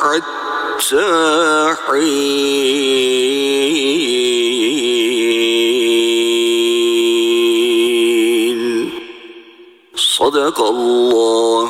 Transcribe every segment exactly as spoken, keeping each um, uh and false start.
حتى حين صدق الله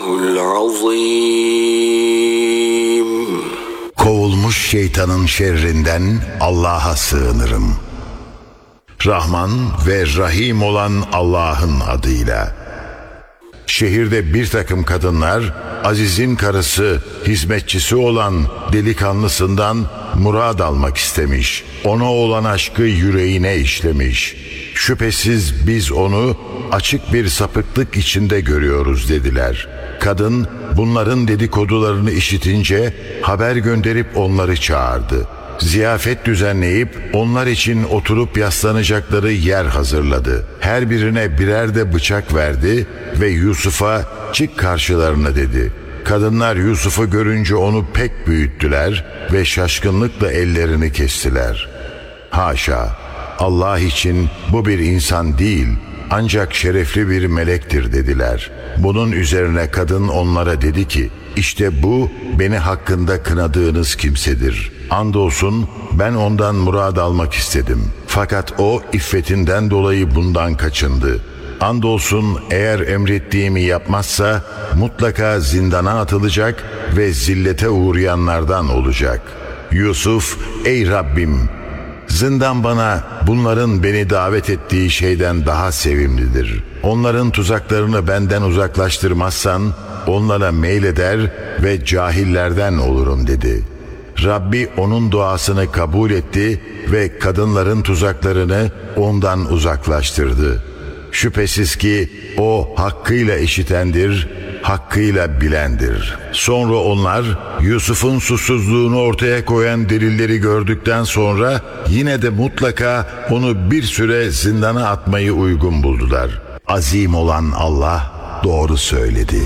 العظيم. Kovulmuş şeytanın şerrinden Allah'a sığınırım. Rahman ve Rahim olan Allah'ın adıyla. Şehirde bir takım kadınlar, Aziz'in karısı, hizmetçisi olan delikanlısından murad almak istemiş. Ona olan aşkı yüreğine işlemiş. Şüphesiz biz onu açık bir sapıklık içinde görüyoruz dediler. Kadın bunların dedikodularını işitince haber gönderip onları çağırdı. Ziyafet düzenleyip onlar için oturup yaslanacakları yer hazırladı. Her birine birer de bıçak verdi ve Yusuf'a çık karşılarına dedi. Kadınlar Yusuf'u görünce onu pek büyüttüler ve şaşkınlıkla ellerini kestiler. Haşa! Allah için bu bir insan değil, ancak şerefli bir melektir dediler. Bunun üzerine kadın onlara dedi ki, İşte bu beni hakkında kınadığınız kimsedir. Andolsun ben ondan murad almak istedim. Fakat o iffetinden dolayı bundan kaçındı. Andolsun eğer emrettiğimi yapmazsa mutlaka zindana atılacak ve zillete uğrayanlardan olacak. Yusuf, ey Rabbim! Zindan bana bunların beni davet ettiği şeyden daha sevimlidir. Onların tuzaklarını benden uzaklaştırmazsan onlara meyleder ve cahillerden olurum dedi. Rabbi onun duasını kabul etti ve kadınların tuzaklarını ondan uzaklaştırdı. Şüphesiz ki o hakkıyla işitendir, hakkıyla bilendir. Sonra onlar Yusuf'un susuzluğunu ortaya koyan delilleri gördükten sonra yine de mutlaka onu bir süre zindana atmayı uygun buldular. Azim olan Allah doğru söyledi.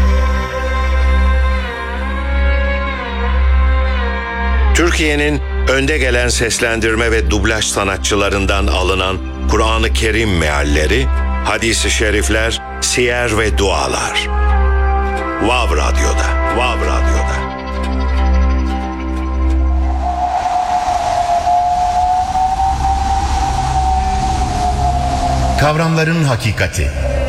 Türkiye'nin önde gelen seslendirme ve dublaj sanatçılarından alınan Kur'an-ı Kerim mealleri, hadis-i şerifler, siyer ve dualar. Vav Radyo'da, Vav Radyo'da. Kavramların hakikati.